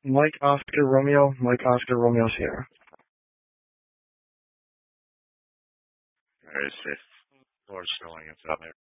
Mike Oscar Romeo Sierra. Very safe. Lord Snowing, it's out there.